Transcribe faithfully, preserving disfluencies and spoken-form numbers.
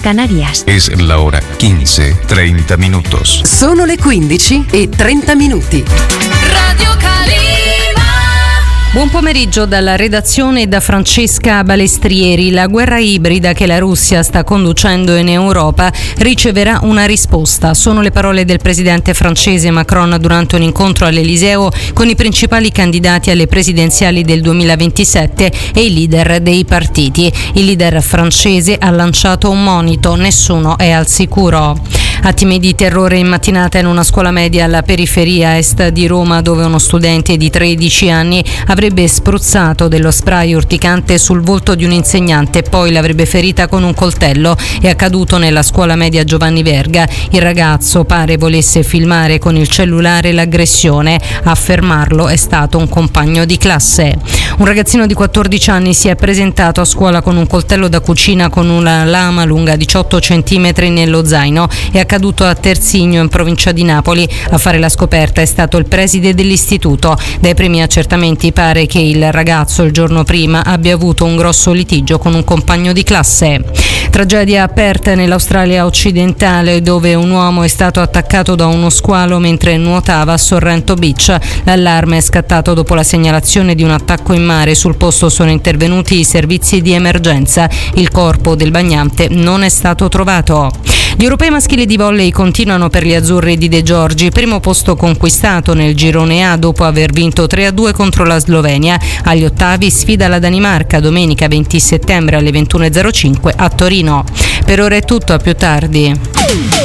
Canarias. Es la hora quince, treinta minutos. Sono le quindici e trenta minuti. Radio Calima. Buon pomeriggio dalla redazione e da Francesca Balestrieri. La guerra ibrida che la Russia sta conducendo in Europa riceverà una risposta. Sono le parole del presidente francese Macron durante un incontro all'Eliseo con i principali candidati alle presidenziali del duemilaventisette e i leader dei partiti. Il leader francese ha lanciato un monito: nessuno è al sicuro. Attimi di terrore in mattinata in una scuola media alla periferia est di Roma, dove uno studente di tredici anni avrebbe spruzzato dello spray urticante sul volto di un insegnante, poi l'avrebbe ferita con un coltello. È accaduto nella scuola media Giovanni Verga. Il ragazzo pare volesse filmare con il cellulare l'aggressione. A fermarlo è stato un compagno di classe. Un ragazzino di quattordici anni si è presentato a scuola con un coltello da cucina con una lama lunga diciotto centimetri nello zaino. È accaduto a Terzigno, in provincia di Napoli. A fare la scoperta è stato il preside dell'istituto. Dai primi accertamenti pare che il ragazzo il giorno prima abbia avuto un grosso litigio con un compagno di classe. Tragedia a Perth nell'Australia occidentale, dove un uomo è stato attaccato da uno squalo mentre nuotava a Sorrento Beach. L'allarme è scattato dopo la segnalazione di un attacco in mare. Sul posto sono intervenuti i servizi di emergenza. Il corpo del bagnante non è stato trovato. Gli europei maschili di volley continuano per gli azzurri di De Giorgi, primo posto conquistato nel girone A dopo aver vinto tre a due contro la Slovenia. Agli ottavi sfida la Danimarca domenica venti settembre alle ventuno e zero cinque a Torino. Per ora è tutto, a più tardi.